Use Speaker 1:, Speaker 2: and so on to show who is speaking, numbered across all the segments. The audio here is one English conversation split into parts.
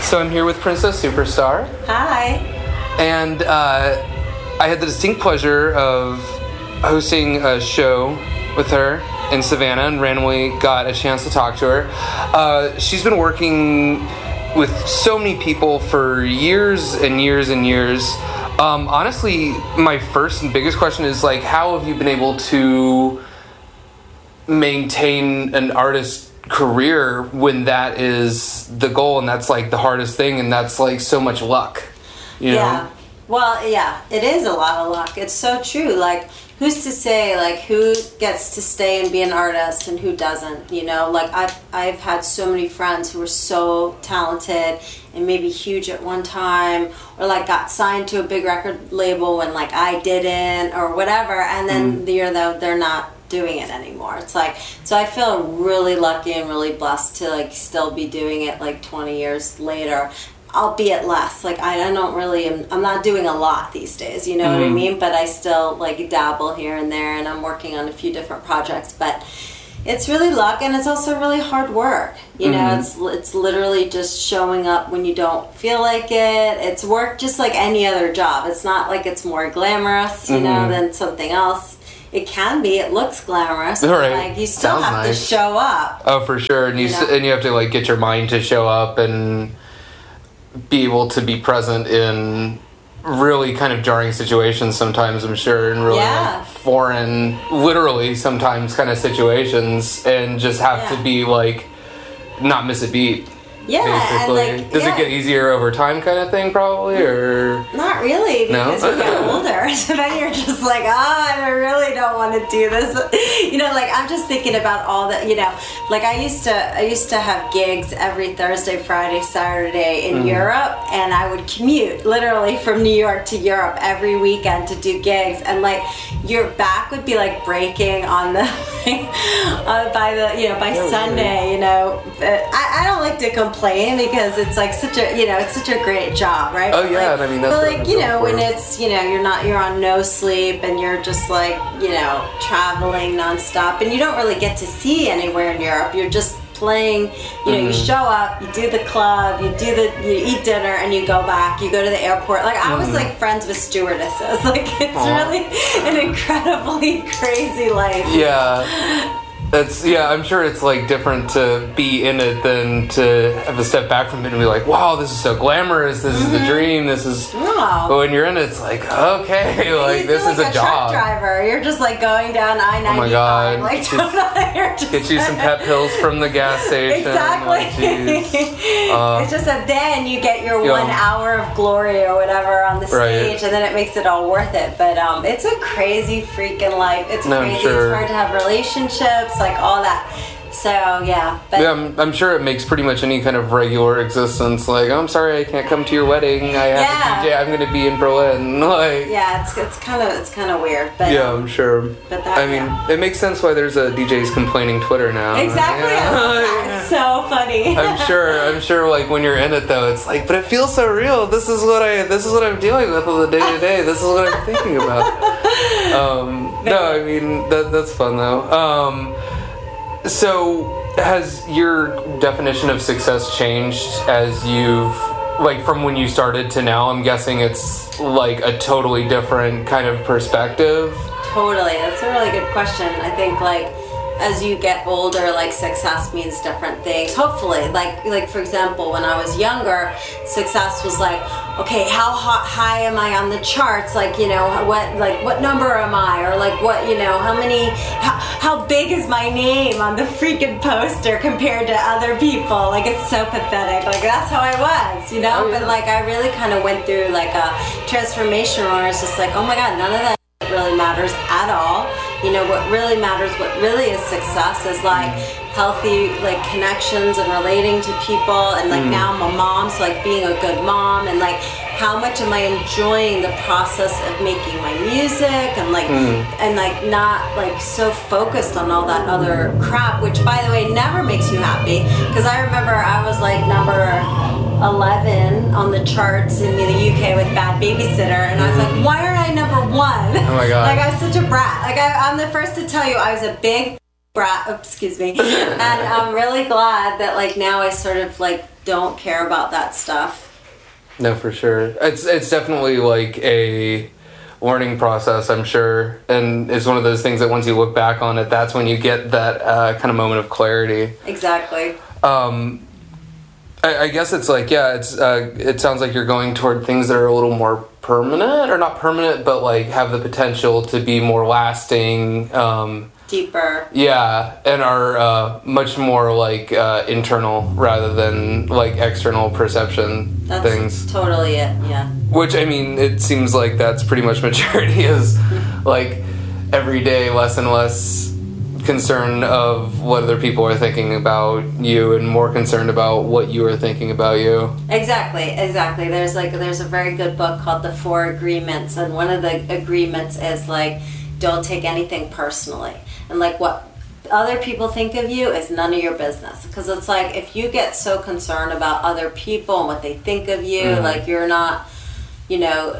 Speaker 1: So I'm here with Princess Superstar.
Speaker 2: Hi.
Speaker 1: And I had the distinct pleasure of hosting a show with her in Savannah and randomly got a chance to talk to her. She's been working with so many people for years and years and years. Honestly, my first and biggest question is, like, how have you been able to maintain an artist career when that is the goal and that's like the hardest thing and that's like so much luck, you know?
Speaker 2: Yeah. Well, yeah, it is a lot of luck. It's so true. Like, who's to say, like, who gets to stay and be an artist and who doesn't, you know? Like, I've had so many friends who were so talented and maybe huge at one time, or, like, got signed to a big record label when, like, I didn't, or whatever, and then they're not doing it anymore. It's like, so I feel really lucky and really blessed to, like, still be doing it, like, 20 years later. Albeit less. Like, I'm not doing a lot these days, you know what I mean? But I still, like, dabble here and there, and I'm working on a few different projects. But it's really luck, and it's also really hard work. You know, it's literally just showing up when you don't feel like it. It's work just like any other job. It's not like it's more glamorous, you know, than something else. It can be. It looks glamorous. But,
Speaker 1: right.
Speaker 2: like, you still
Speaker 1: Sounds
Speaker 2: have
Speaker 1: nice.
Speaker 2: to show up.
Speaker 1: Oh, for sure. And you have to, like, get your mind to show up and be able to be present in really kind of jarring situations sometimes, I'm sure, and really like foreign, literally sometimes kind of situations, and just have to be like, not miss a beat.
Speaker 2: Yeah,
Speaker 1: basically.
Speaker 2: and like,
Speaker 1: does it get easier over time, kind of thing, probably, or
Speaker 2: not really? Because you get older, so then you're just like, I really don't want to do this. You know, like, I'm just thinking about all the, you know, like, I used to have gigs every Thursday, Friday, Saturday in Europe, and I would commute literally from New York to Europe every weekend to do gigs, and like, your back would be like breaking on the by Sunday. You know, I don't like to complain because it's like such a great job, right?
Speaker 1: Oh yeah,
Speaker 2: like,
Speaker 1: and I mean that's.
Speaker 2: But like, you know, when it's, you know, you're on no sleep and you're just like, you know, traveling nonstop, and you don't really get to see anywhere in Europe. You're just playing, you know, you show up, you do the club, you eat dinner, and you go back, you go to the airport. Like, I was like friends with stewardesses. Like, it's really an incredibly crazy life.
Speaker 1: Yeah. I'm sure it's like different to be in it than to have a step back from it and be like, wow, this is so glamorous, this is the dream, this is... But when you're in it, it's like, okay, like, this is a job.
Speaker 2: Truck driver. You're just like going down I-95.
Speaker 1: Oh my God.
Speaker 2: Like,
Speaker 1: get you some pep pills from the gas station.
Speaker 2: Exactly. It's just that then you get your 1 hour of glory or whatever on the stage, and then it makes it all worth it. But it's a crazy freaking life. It's crazy. Sure. It's hard to have relationships, like all that. So yeah, but
Speaker 1: I'm sure it makes pretty much any kind of regular existence. Like, oh, I'm sorry, I can't come to your wedding. I have a DJ. I'm going to be in Berlin. Like,
Speaker 2: yeah, it's kind of weird. But
Speaker 1: yeah, I'm sure.
Speaker 2: But
Speaker 1: it makes sense why there's a DJ's complaining Twitter now.
Speaker 2: Exactly. Yeah. It's so funny.
Speaker 1: I'm sure. Like, when you're in it though, it's like, but it feels so real. This is what I'm dealing with on the day to day. This is what I'm thinking about. No, I mean that's fun though. So, has your definition of success changed as you've, like, from when you started to now? I'm guessing it's, like, a totally different kind of perspective.
Speaker 2: Totally. That's a really good question. I think, like, as you get older, like, success means different things. Hopefully. Like for example, when I was younger, success was like, okay, how high am I on the charts? Like, you know, what number am I? Or like, what, you know, how big is my name on the freaking poster compared to other people? Like, it's so pathetic. Like, that's how I was, you know? Oh, yeah. But like, I really kind of went through like a transformation where I was just like, oh my God, none of that really matters at all. You know, what really matters, what really is success is like healthy, like, connections and relating to people, and like now I'm a mom, so like being a good mom, and like how much am I enjoying the process of making my music, and like and like not like so focused on all that other crap, which by the way never makes you happy, because I remember I was like number 11 on the charts in the UK with Bad Babysitter, and I was like, why aren't I number 1?
Speaker 1: Oh my God.
Speaker 2: Like, I was such a brat. Like, I'm the first to tell you, I was a big excuse me. And I'm really glad that like now I sort of like don't care about that stuff.
Speaker 1: No, for sure. It's definitely like a learning process, I'm sure, and it's one of those things that once you look back on it, that's when you get that kind of moment of clarity.
Speaker 2: Exactly.
Speaker 1: I guess it's like, yeah, it sounds like you're going toward things that are a little more permanent, or not permanent, but like have the potential to be more lasting,
Speaker 2: deeper.
Speaker 1: Yeah, and are much more like internal rather than like external perception things.
Speaker 2: Totally it, yeah.
Speaker 1: Which, I mean, it seems like that's pretty much maturity, is like every day less and less concern of what other people are thinking about you and more concerned about what you are thinking about you.
Speaker 2: Exactly. There's a very good book called The 4 Agreements, and one of the agreements is like, don't take anything personally. And like what other people think of you is none of your business. Because it's like if you get so concerned about other people and what they think of you, like you're not, you're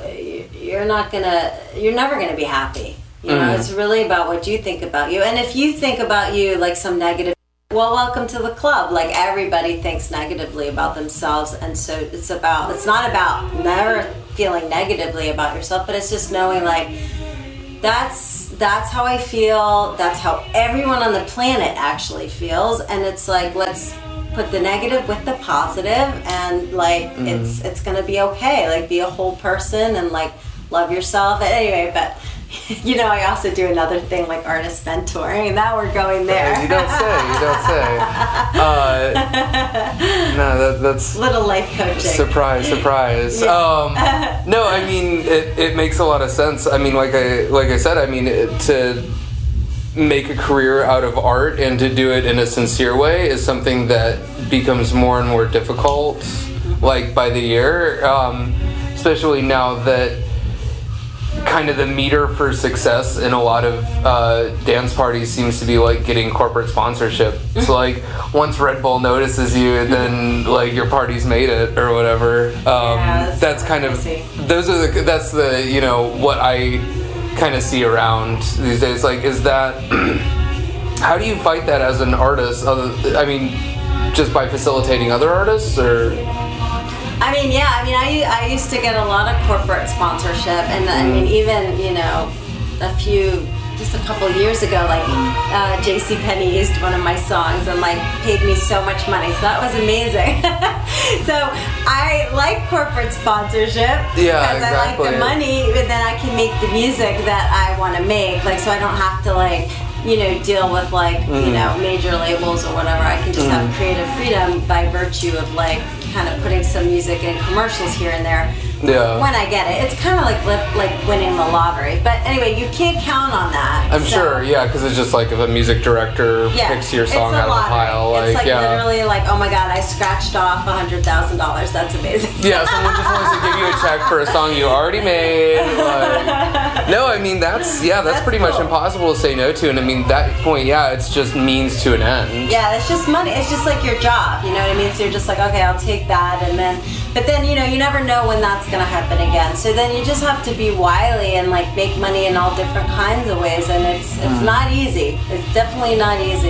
Speaker 2: never gonna be happy. You know, it's really about what you think about you. And if you think about you like some negative, well, welcome to the club. Like everybody thinks negatively about themselves, and so it's not about never feeling negatively about yourself, but it's just knowing like that's how I feel, that's how everyone on the planet actually feels, and it's like let's put the negative with the positive, and like it's gonna be okay. Like be a whole person and like love yourself. Anyway, but you know, I also do another thing like artist mentoring, and now we're going there.
Speaker 1: You don't say. No, that's
Speaker 2: little life coaching.
Speaker 1: Surprise.
Speaker 2: Yeah.
Speaker 1: No, I mean it makes a lot of sense. I mean, like I said, I mean to make a career out of art and to do it in a sincere way is something that becomes more and more difficult, like by the year, especially now that kind of the meter for success in a lot of dance parties seems to be like getting corporate sponsorship. So like once Red Bull notices you, then like your party's made it or whatever. That's kind of that's the you know what I kind of see around these days. Like, is that how do you fight that as an artist? I mean, just by facilitating other artists, or?
Speaker 2: I used to get a lot of corporate sponsorship, and I mean, even, you know, just a couple of years ago, like, JCPenney used one of my songs and, like, paid me so much money, so that was amazing. So, I like corporate sponsorship, because I like the money, but then I can make the music that I want to make, like, so I don't have to, like, you know, deal with, like, you know, major labels or whatever. I can just have creative freedom by virtue of, like, kind of putting some music in commercials here and there when I get it. It's kind of like winning the lottery. But anyway, you can't count on that.
Speaker 1: I'm sure, yeah, because it's just like if a music director picks your song out of the pile.
Speaker 2: It's like literally like, oh my god, I scratched off $100,000. That's amazing.
Speaker 1: Yeah, someone just wants to give you a check for a song you already made. Like, no, I mean, that's pretty much impossible to say no to. And I mean, that point, it's just means to an end.
Speaker 2: Yeah, it's just money. It's just like your job, you know what I mean? So you're just like, okay, I'll take that, but then, you know, you never know when that's going to happen again. So then you just have to be wily and, like, make money in all different kinds of ways. And it's not easy. It's definitely not easy.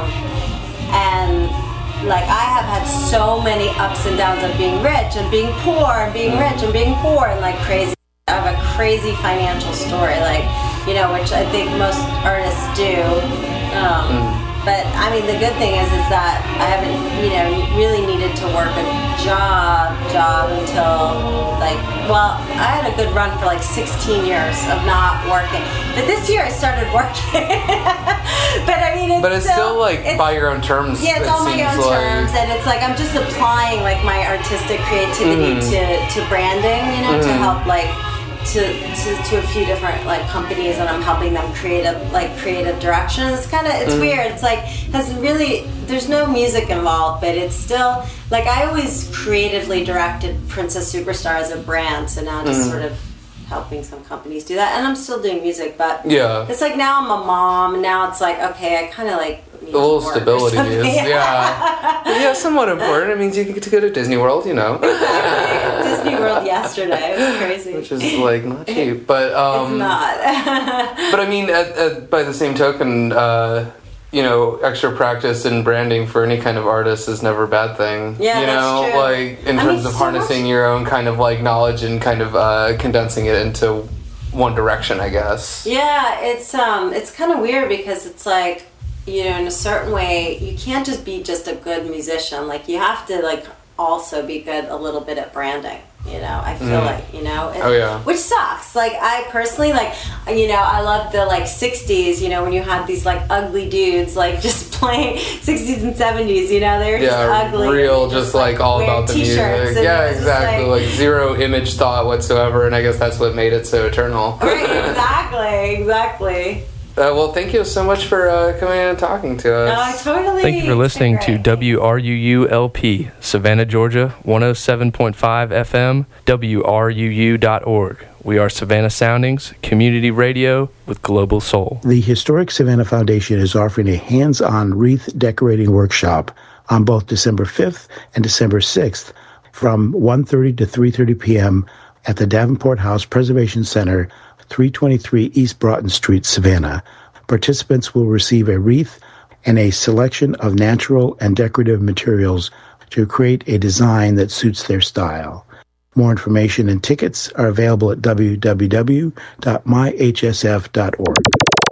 Speaker 2: And, like, I have had so many ups and downs of being rich and being poor and being rich and being poor and, like, crazy. I have a crazy financial story, like, you know, which I think most artists do. But, I mean, the good thing is that I haven't, you know, really needed to work a job until, like, well, I had a good run for, like, 16 years of not working. But this year I started working. But, I mean,
Speaker 1: it's still like, by your own terms.
Speaker 2: Yeah, it's on my own terms. And it's like, I'm just applying, like, my artistic creativity to branding, you know, to help, like, to a few different like companies, and I'm helping them creative direction. It's weird. It's like there's no music involved, but it's still like I always creatively directed Princess Superstar as a brand, so now just sort of helping some companies do that, and I'm still doing music, but it's like now I'm a mom, and now it's like, okay, I kind of like need
Speaker 1: a little stability is somewhat important. It means you get to go to Disney World, you know.
Speaker 2: Exactly. Disney World yesterday, it was crazy,
Speaker 1: which is like not cheap, but
Speaker 2: it's not.
Speaker 1: But I mean, by the same token, extra practice in branding for any kind of artist is never a bad thing.
Speaker 2: Yeah, that's true.
Speaker 1: Like in terms of harnessing your own kind of like knowledge and kind of condensing it into one direction, I guess.
Speaker 2: Yeah, it's kind of weird because it's like, in a certain way, you can't just be just a good musician. Like you have to like also be good a little bit at branding. I feel like,
Speaker 1: oh yeah,
Speaker 2: which sucks. Like I personally, like, I love the like 60s, when you had these like ugly dudes like just playing 60s and 70s, they were just ugly.
Speaker 1: Real, just like all about the music. Yeah, exactly. Like zero image thought whatsoever, and I guess that's what made it so eternal.
Speaker 2: Right, exactly.
Speaker 1: Well, thank you so much for coming in and talking to us.
Speaker 2: No, totally.
Speaker 3: Thank you for listening to WRUU-LP, Savannah, Georgia, 107.5 FM, WRUU.org. We are Savannah Soundings, community radio with global soul.
Speaker 4: The Historic Savannah Foundation is offering a hands-on wreath decorating workshop on both December 5th and December 6th from 1:30 to 3:30 p.m. at the Davenport House Preservation Center, 323 East Broughton Street, Savannah. Participants will receive a wreath and a selection of natural and decorative materials to create a design that suits their style. More information and tickets are available at www.myhsf.org.